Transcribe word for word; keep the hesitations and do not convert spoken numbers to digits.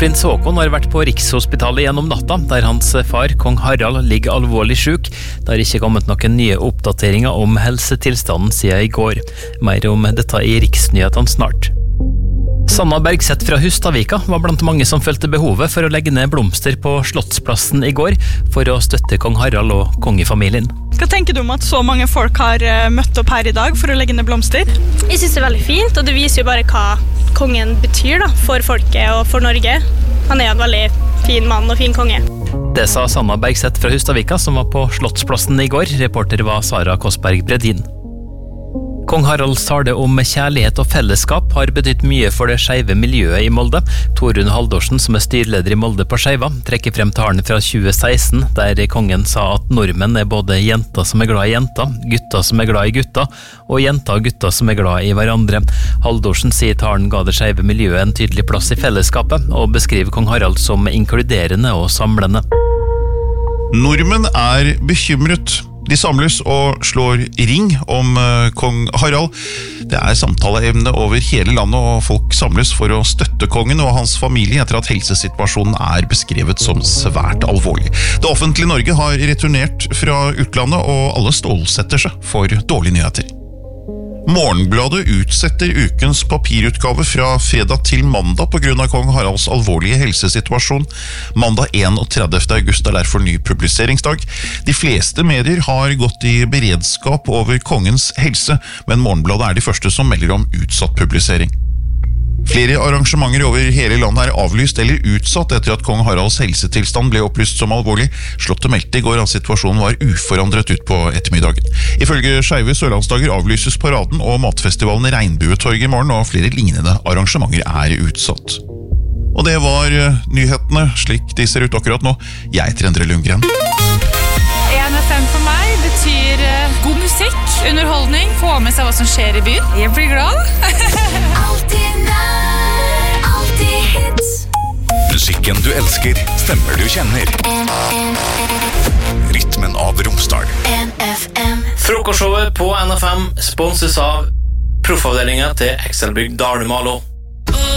Prins Håkon har vært på Rikshospitalet gjennom natta, der hans far, kong Harald, ligger alvorlig syk. Det har ikke kommet noen nye oppdateringer om helsetilstanden siden i går. Mer om dette i Riksnyhetene snart. Sanna Bergseth fra Hustadvika var blant mange som følte behovet for å legge ned blomster på Slottsplassen i går for å støtte kong Harald og kongefamilien. Hva tenker du om at så mange folk har møtt opp her i dag for å legge ned blomster? Jeg synes det er veldig fint, og det viser jo bare hva kongen betyr da, for folket og for Norge. Han er en veldig fin mann og fin konge. Det sa Sanna Bergseth fra Hustadvika, som var på Slottsplassen i går. Reporter var Sara Kosberg Bredin. Kong Haralds tale om kjærlighet og fellesskap har betydd mye for det skeive miljøet i Molde. Torunn Haldorsen, som er styrleder i Molde på Skeiva, trekker frem talen fra tjue seksten, der kongen sa at nordmenn er både jenter som er glad i jenter, gutter som er glad i gutter, og jenter og gutter som er glad i hverandre. Haldorsen sier talen ga det skeive miljøet en tydelig plass i fellesskapet, og beskriver kong Harald som inkluderende og samlende. Nordmenn er bekymret. De samles og slår ring om uh, kong Harald. Det er samtaleevne over hele landet, og folk samles for å støtte kongen og hans familie etter at helsesituasjonen er beskrevet som svært alvorlig. Det offentlige Norge har returnert fra utlandet, og alle stålsetter seg for dårlige nyheter. Morgenbladet utsetter ukens papirutgave fra fredag til mandag på grunn av kong Haralds alvorlige helsesituasjon. Mandag enogtredivte august er derfor ny publiseringsdag. De fleste medier har gått i beredskap over kongens helse, men Morgenbladet er de første som melder om utsatt publisering. Flere arrangementer over hele landet er avlyst eller utsatt etter at kong Haralds helsetilstand ble opplyst som alvorlig. Slottet meldte i går at situasjonen var uforandret ut på ettermiddagen. Ifølge Skeive Sørlandsdager avlyses paraden og matfestivalen Regnbuetorget i morgen, og flere lignende arrangementer er utsatt. Og det var nyhetene slik de ser ut akkurat nå. Jeg heter Endre Lundgren. en F M for meg betyr god musikk, underholdning, få med seg hva som skjer i byen. Jeg blir glad. Alltid nær, alltid hits. Musikken du elsker, stemmer du kjenner. Rytmen av Romsdal. N F M. Frokostshowet på N F M sponses av proffavdelingen til Excelbygg Dalmalo.